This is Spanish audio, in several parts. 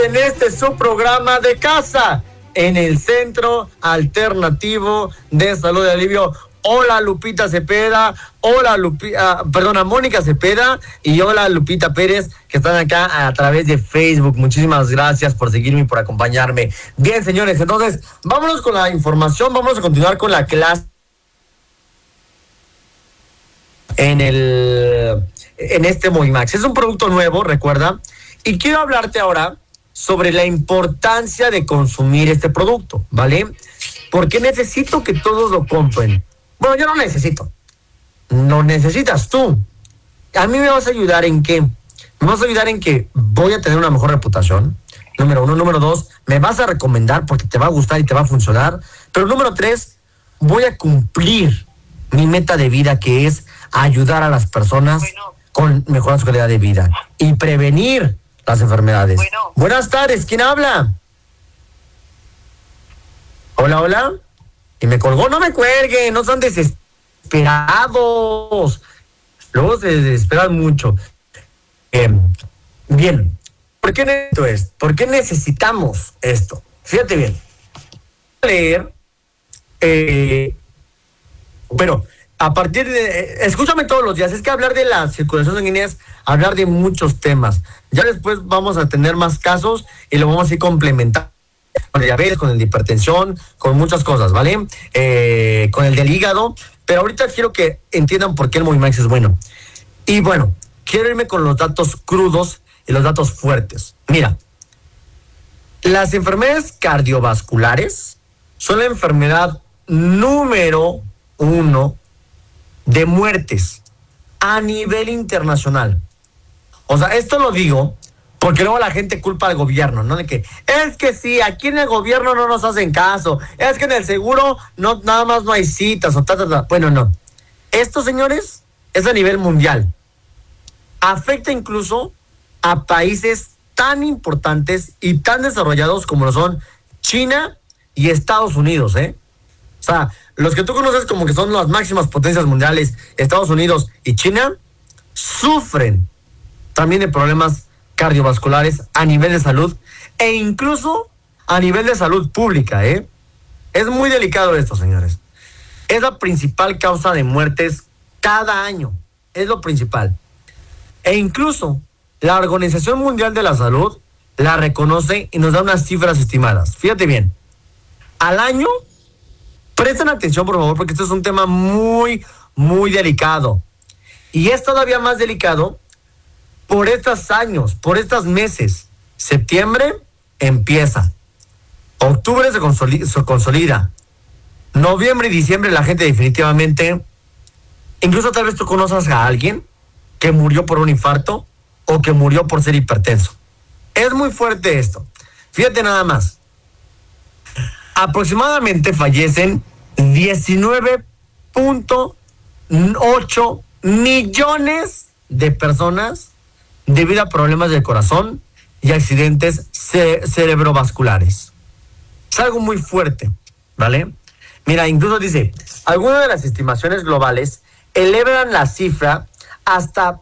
en este su programa de casa, en el Centro Alternativo de Salud de Alivio. Hola Lupita Cepeda, hola Mónica Cepeda y hola Lupita Pérez, que están acá a través de Facebook. Muchísimas gracias por seguirme y por acompañarme. Bien, señores, entonces vámonos con la información, vamos a continuar con la clase en este Movimax. Es un producto nuevo, recuerda, y quiero hablarte ahora sobre la importancia de consumir este producto, ¿vale? Porque necesito que todos lo compren. Bueno, yo no necesito. Lo necesitas tú. A mí me vas a ayudar en qué. Me vas a ayudar en que voy a tener una mejor reputación. Número 1. Número 2, me vas a recomendar porque te va a gustar y te va a funcionar. Pero número 3, voy a cumplir mi meta de vida, que es ayudar a las personas con mejorar su calidad de vida y prevenir las enfermedades. Buenas tardes, ¿quién habla? Hola. Y me colgó. No me cuelguen, no sean desesperados. Luego se desesperan mucho. Bien, ¿por qué esto es? ¿Por qué necesitamos esto? Fíjate bien. Voy a leer. Bueno, a partir de... Escúchame todos los días. Es que hablar de la circulación sanguínea es hablar de muchos temas. Ya después vamos a tener más casos y lo vamos a ir complementando. Con el diabetes, con el de hipertensión, con muchas cosas, ¿vale? Con el del hígado. Pero ahorita quiero que entiendan por qué el Movimax es bueno. Y bueno, quiero irme con los datos crudos y los datos fuertes. Mira, las enfermedades cardiovasculares son la enfermedad número 1 de muertes a nivel internacional. O sea, esto lo digo porque luego la gente culpa al gobierno, ¿no? De que, es que sí, aquí en el gobierno no nos hacen caso, es que en el seguro no, nada más no hay citas, o tal. Bueno, no. Esto, señores, es a nivel mundial. Afecta incluso a países tan importantes y tan desarrollados como lo son China y Estados Unidos, ¿eh? O sea, los que tú conoces como que son las máximas potencias mundiales, Estados Unidos y China, sufren también de problemas cardiovasculares a nivel de salud e incluso a nivel de salud pública, ¿eh? Es muy delicado esto, señores. Es la principal causa de muertes cada año. Es lo principal. E incluso la Organización Mundial de la Salud la reconoce y nos da unas cifras estimadas. Fíjate bien. Al año, presten atención, por favor, porque esto es un tema muy, muy delicado. Y es todavía más delicado por estos años, por estos meses. Septiembre empieza. Octubre se consolida. Noviembre y diciembre la gente definitivamente, incluso tal vez tú conozcas a alguien que murió por un infarto o que murió por ser hipertenso. Es muy fuerte esto. Fíjate nada más. Aproximadamente fallecen 19.8 millones de personas debido a problemas del corazón y accidentes cerebrovasculares. Es algo muy fuerte, ¿vale? Mira, incluso dice, algunas de las estimaciones globales elevan la cifra hasta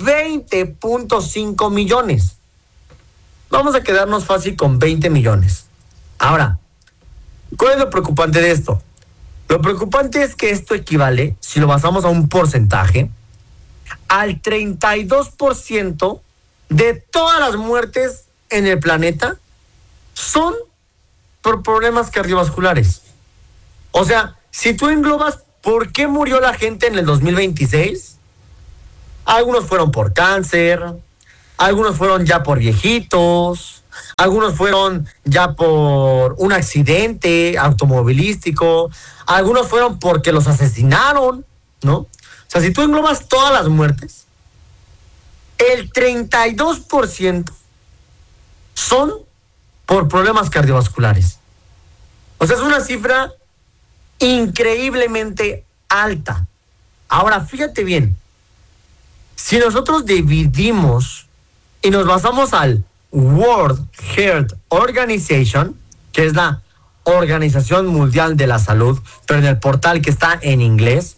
20.5 millones. Vamos a quedarnos fácil con 20 millones. Ahora, ¿cuál es lo preocupante de esto? Lo preocupante es que esto equivale, si lo basamos a un porcentaje, al 32% de todas las muertes en el planeta son por problemas cardiovasculares. O sea, si tú englobas por qué murió la gente en el 2026, algunos fueron por cáncer, algunos fueron ya por viejitos, algunos fueron ya por un accidente automovilístico, algunos fueron porque los asesinaron, ¿no? O sea, si tú englobas todas las muertes, el 32% son por problemas cardiovasculares. O sea, es una cifra increíblemente alta. Ahora, fíjate bien, si nosotros dividimos y nos basamos al World Health Organization, que es la Organización Mundial de la Salud, pero en el portal que está en inglés,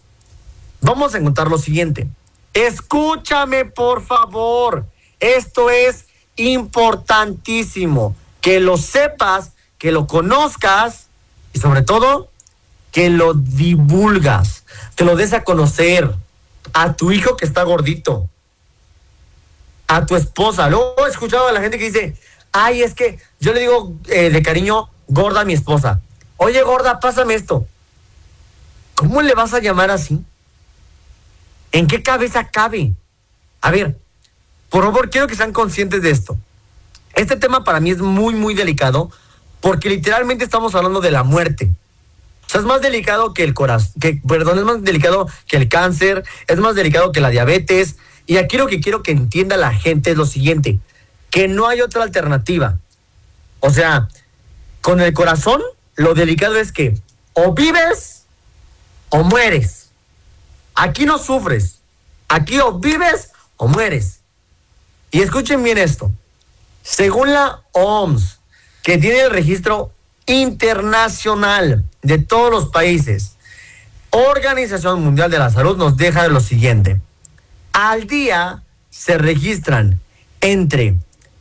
vamos a encontrar lo siguiente. Escúchame, por favor. Esto es importantísimo que lo sepas, que lo conozcas y sobre todo que lo divulgas, que lo des a conocer a tu hijo que está gordito, a tu esposa. Luego he escuchado a la gente que dice, ay, es que yo le digo de cariño gorda a mi esposa. Oye, gorda, pásame esto. ¿Cómo le vas a llamar así? ¿En qué cabeza cabe? A ver, por favor, quiero que sean conscientes de esto. Este tema para mí es muy, muy delicado porque literalmente estamos hablando de la muerte. O sea, es más delicado que el corazón, es más delicado que el cáncer, es más delicado que la diabetes. Y aquí lo que quiero que entienda la gente es lo siguiente, que no hay otra alternativa. O sea, con el corazón, lo delicado es que o vives o mueres. Aquí no sufres. Aquí o vives o mueres. Y escuchen bien esto. Según la OMS, que tiene el registro internacional de todos los países, Organización Mundial de la Salud nos deja lo siguiente. Al día se registran entre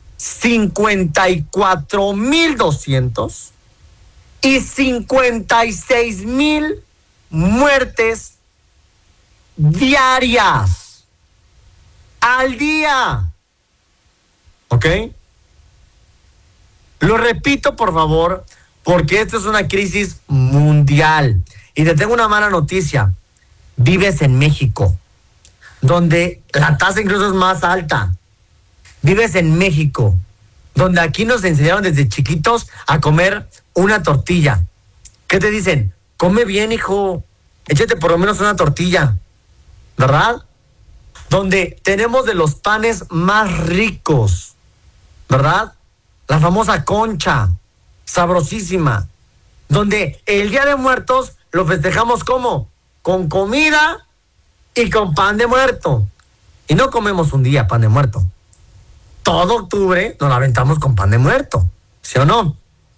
54,200 y 56,000 muertes diarias al día. ¿Ok? Lo repito, por favor, porque esto es una crisis mundial. Y te tengo una mala noticia. Vives en México, donde la tasa incluso es más alta. Vives en México, donde aquí nos enseñaron desde chiquitos a comer una tortilla. ¿Qué te dicen? Come bien, hijo. Échate por lo menos una tortilla. ¿Verdad? Donde tenemos de los panes más ricos. ¿Verdad? La famosa concha. Sabrosísima. Donde el Día de Muertos lo festejamos ¿cómo? Con comida y con pan de muerto. Y no comemos un día pan de muerto. Todo octubre nos la aventamos con pan de muerto. ¿Sí o no?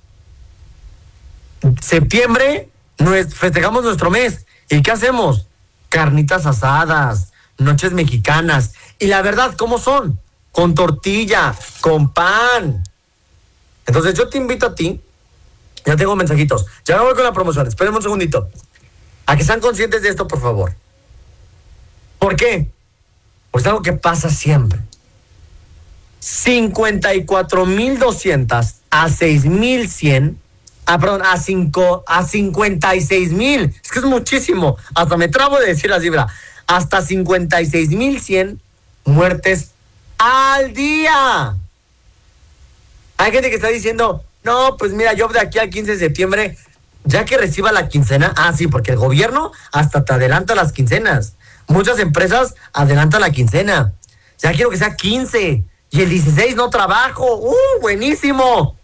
Septiembre festejamos nuestro mes. ¿Y qué hacemos? Carnitas asadas, noches mexicanas. Y la verdad, ¿cómo son? Con tortilla, con pan. Entonces yo te invito a ti. Ya tengo mensajitos. Ya me voy con la promoción. Espérenme un segundito. A que sean conscientes de esto, por favor. ¿Por qué? Pues algo que pasa siempre. 54,200 a 6,100. A 56,000. Es que es muchísimo. Hasta me trabo de decir la cifra. Hasta 56,100 muertes al día. Hay gente que está diciendo, no, pues mira, yo de aquí al 15 de septiembre, ya que reciba la quincena, sí, porque el gobierno hasta te adelanta las quincenas. Muchas empresas adelantan la quincena. Ya quiero que sea 15 y el 16 no trabajo. Buenísimo.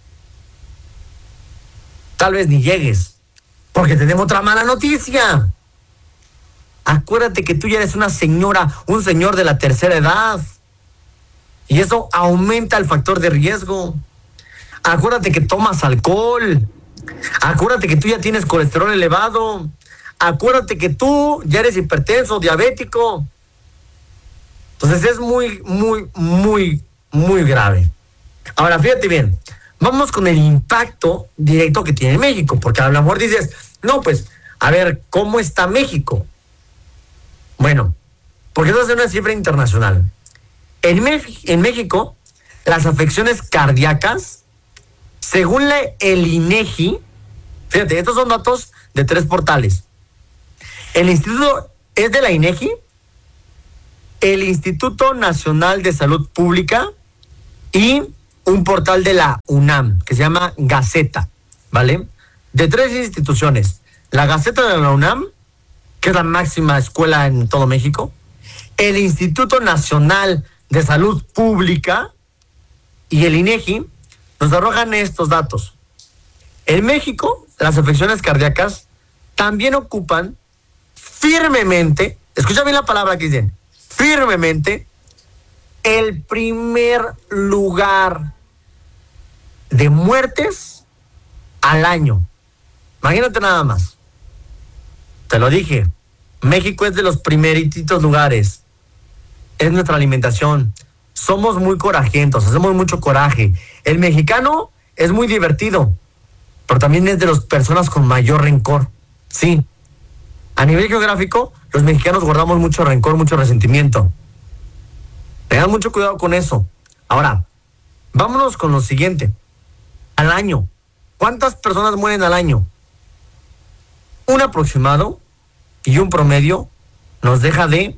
Tal vez ni llegues, porque tenemos otra mala noticia. Acuérdate que tú ya eres una señora, un señor de la tercera edad. Y eso aumenta el factor de riesgo. Acuérdate que tomas alcohol. Acuérdate que tú ya tienes colesterol elevado. Acuérdate que tú ya eres hipertenso, diabético. Entonces es muy, muy, muy, muy grave. Ahora, fíjate bien. Vamos con el impacto directo que tiene México. Porque a lo mejor dices, no, pues, a ver, ¿cómo está México? Bueno, porque eso es una cifra internacional. En México, las afecciones cardíacas, según el INEGI, fíjate, estos son datos de 3 portales. El instituto es de la INEGI, el Instituto Nacional de Salud Pública y un portal de la UNAM que se llama Gaceta, ¿vale? De 3 instituciones. La Gaceta de la UNAM, que es la máxima escuela en todo México, el Instituto Nacional de Salud Pública y el INEGI nos arrojan estos datos. En México, las afecciones cardíacas también ocupan firmemente, escucha bien la palabra que dicen, firmemente, el primer lugar de muertes al año. Imagínate nada más. Te lo dije, México es de los primeritos lugares. Es nuestra alimentación, somos muy corajentos, hacemos mucho coraje. El mexicano es muy divertido, pero también es de las personas con mayor rencor. Sí. A nivel geográfico, los mexicanos guardamos mucho rencor, mucho resentimiento. Tengan mucho cuidado con eso. Ahora, vámonos con lo siguiente. Al año, ¿cuántas personas mueren al año? Un aproximado y un promedio nos deja de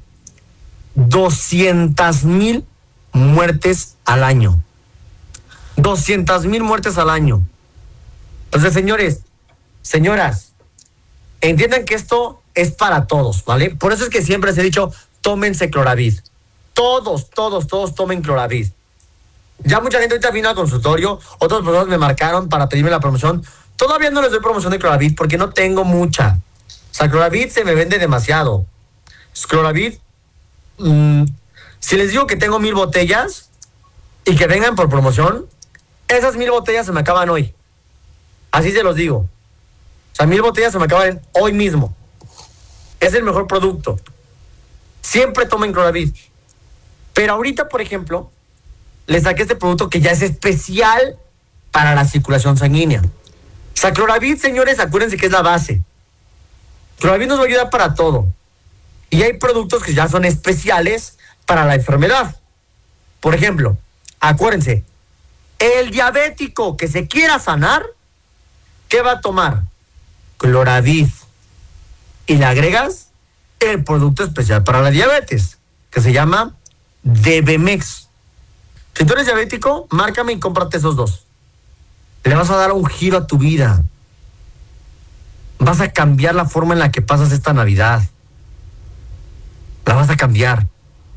200,000 muertes al año. 200,000 muertes al año. Entonces, señores, señoras, entiendan que esto es para todos, ¿vale? Por eso es que siempre les he dicho, tómense Cloravid. Todos tomen Cloravid. Ya mucha gente ahorita vino al consultorio, otras personas me marcaron para pedirme la promoción. Todavía no les doy promoción de Cloravid porque no tengo mucha. O sea, Cloravid se me vende demasiado. Cloravid, si les digo que tengo 1,000 botellas y que vengan por promoción, esas 1,000 botellas se me acaban hoy. Así se los digo. O sea, 1,000 botellas se me acaban hoy mismo. Es el mejor producto. Siempre tomen Cloravid. Pero ahorita, por ejemplo, les saqué este producto que ya es especial para la circulación sanguínea. O sea, Cloravid, señores, acuérdense que es la base. Cloravid nos va a ayudar para todo. Y hay productos que ya son especiales para la enfermedad. Por ejemplo, acuérdense, el diabético que se quiera sanar, ¿qué va a tomar? Cloravid. Y le agregas el producto especial para la diabetes, que se llama DBMEX. Si tú eres diabético, márcame y cómprate esos dos. Le vas a dar un giro a tu vida. Vas a cambiar la forma en la que pasas esta Navidad. La vas a cambiar.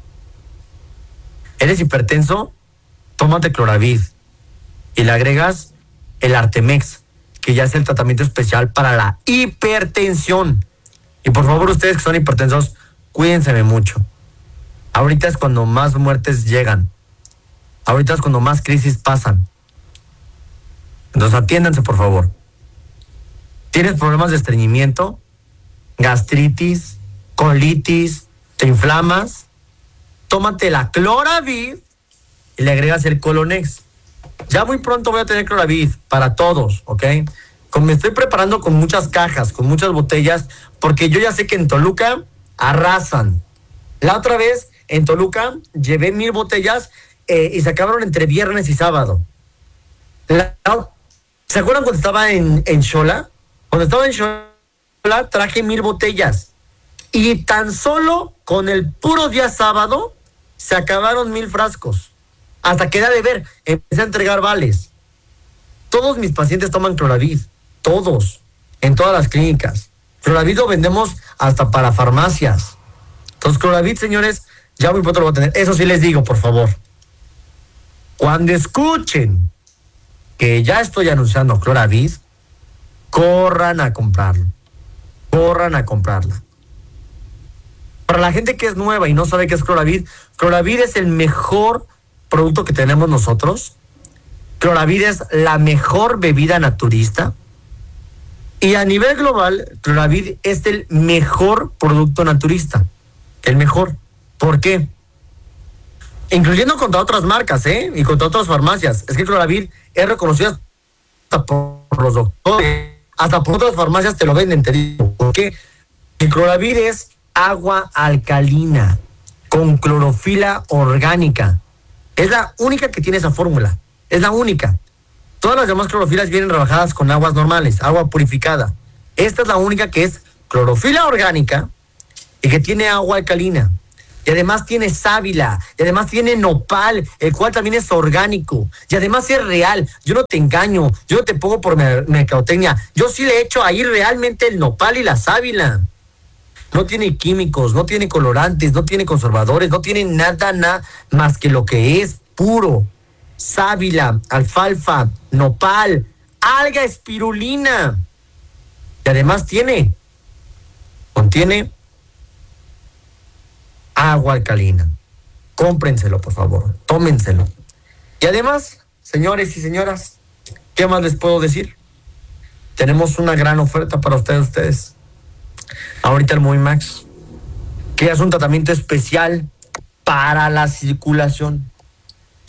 ¿Eres hipertenso? Tómate Cloravid. Y le agregas el Artemex, que ya es el tratamiento especial para la hipertensión. Y por favor, ustedes que son hipertensos, cuídense mucho. Ahorita es cuando más muertes llegan. Ahorita es cuando más crisis pasan. Entonces atiéndanse, por favor. ¿Tienes problemas de estreñimiento? ¿Gastritis? ¿Colitis? ¿Te inflamas? Tómate la Cloravid y le agregas el Colonex. Ya muy pronto voy a tener Cloravid para todos, ¿ok? Me estoy preparando con muchas cajas, con muchas botellas, porque yo ya sé que en Toluca arrasan. La otra vez en Toluca llevé 1,000 botellas y se acabaron entre viernes y sábado. ¿Se acuerdan cuando estaba en Xola? Cuando estaba en Xola traje 1,000 botellas. Y tan solo con el puro día sábado se acabaron 1,000 frascos. Hasta que da de ver, empecé a entregar vales. Todos mis pacientes toman Cloravid. Todos. En todas las clínicas. Cloravid lo vendemos hasta para farmacias. Entonces, Cloravid, señores, ya muy pronto lo voy a tener. Eso sí les digo, por favor. Cuando escuchen que ya estoy anunciando Cloravid, corran a comprarlo. Corran a comprarla. Para la gente que es nueva y no sabe qué es Cloravid, Cloravid es el mejor producto que tenemos nosotros. Cloravid es la mejor bebida naturista. Y a nivel global, Cloravid es el mejor producto naturista. El mejor. ¿Por qué? Incluyendo contra otras marcas, y contra otras farmacias. Es que Cloravid es reconocido hasta por los doctores, hasta por otras farmacias te lo venden, te digo. ¿Por qué? El Cloravid es agua alcalina con clorofila orgánica. Es la única que tiene esa fórmula. Es la única. Todas las demás clorofilas vienen rebajadas con aguas normales, agua purificada. Esta es la única que es clorofila orgánica y que tiene agua alcalina. Y además tiene sábila, y además tiene nopal, el cual también es orgánico. Y además es real. Yo no te engaño, yo no te pongo por mercadotecnia. Yo sí le echo ahí realmente el nopal y la sábila. No tiene químicos, no tiene colorantes, no tiene conservadores, no tiene nada más que lo que es puro. Sábila, alfalfa, nopal, alga espirulina. Y además contiene agua alcalina. Cómprenselo, por favor. Tómenselo. Y además, señores y señoras, ¿qué más les puedo decir? Tenemos una gran oferta para ustedes. Ahorita el Movimax, que es un tratamiento especial para la circulación.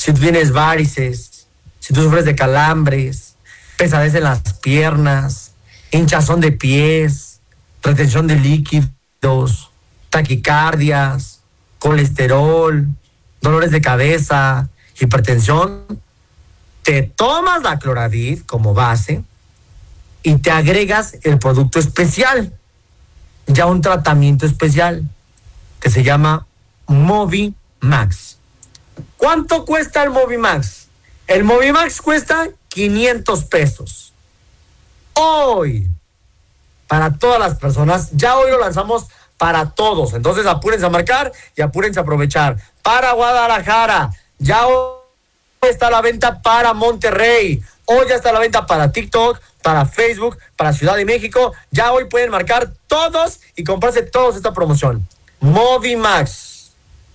si tú tienes varices, si tú sufres de calambres, pesadez en las piernas, hinchazón de pies, retención de líquidos, taquicardias, colesterol, dolores de cabeza, hipertensión, te tomas la Cloravid como base y te agregas el producto especial, ya un tratamiento especial que se llama Movimax. ¿Cuánto cuesta el Movimax? El Movimax cuesta 500 pesos. Hoy, para todas las personas, ya hoy lo lanzamos para todos. Entonces apúrense a marcar y apúrense a aprovechar. Para Guadalajara, ya hoy está a la venta para Monterrey. Hoy ya está a la venta para TikTok, para Facebook, para Ciudad de México. Ya hoy pueden marcar todos y comprarse todos esta promoción. Movimax.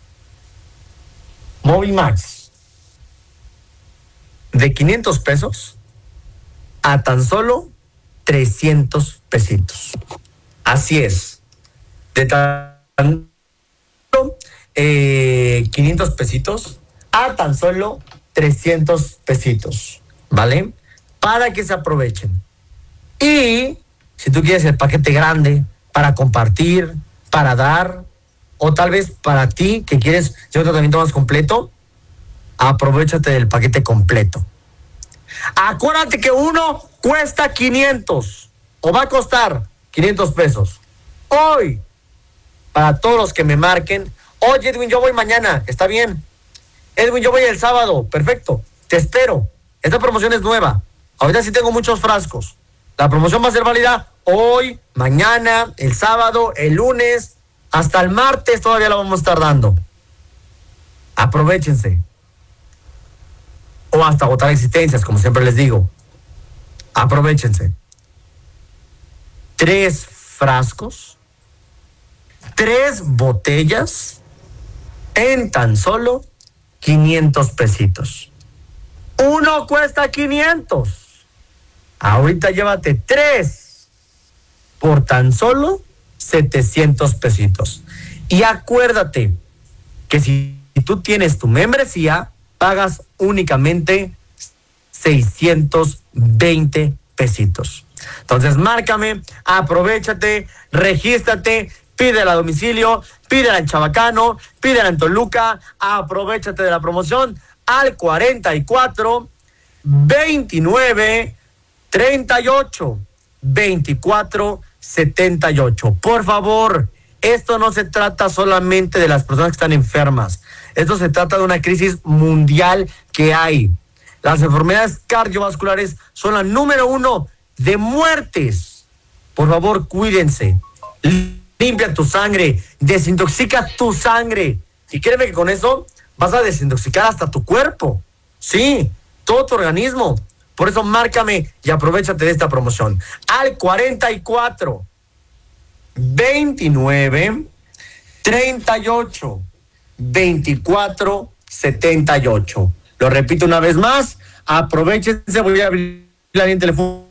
Movimax. De 500 pesos a tan solo 300 pesitos. Así es. De tan 500 pesitos a tan solo 300 pesitos. ¿Vale? Para que se aprovechen. Y si tú quieres el paquete grande para compartir, para dar, o tal vez para ti que quieres un tratamiento más completo, aprovechate del paquete completo. Acuérdate que uno cuesta 500 o va a costar 500 pesos. Hoy, para todos los que me marquen, oye Edwin, yo voy mañana, está bien. Edwin, yo voy el sábado, perfecto, te espero. Esta promoción es nueva. Ahorita sí tengo muchos frascos. La promoción va a ser válida hoy, mañana, el sábado, el lunes, hasta el martes todavía la vamos a estar dando. Aprovechense. O hasta agotar existencias, como siempre les digo. Aprovechense. 3 frascos, 3 botellas en tan solo 500 pesitos. Uno cuesta 500. Ahorita llévate 3 por tan solo 700 pesitos. Y acuérdate que si tú tienes tu membresía, pagas únicamente 620 pesitos. Entonces, márcame, aprovechate, regístrate, pídela a domicilio, pídela en Chabacano, pídela en Toluca, aprovechate de la promoción al 44 29 38 24 78. Por favor, esto no se trata solamente de las personas que están enfermas. Esto se trata de una crisis mundial que hay. Las enfermedades cardiovasculares son la número 1 de muertes. Por favor, cuídense. Limpia tu sangre, desintoxica tu sangre. Y créeme que con eso vas a desintoxicar hasta tu cuerpo. Sí, todo tu organismo. Por eso márcame y aprovechate de esta promoción. Al 44 29 38 24 78. Lo repito una vez más. Aprovechense, voy a abrir la línea telefónica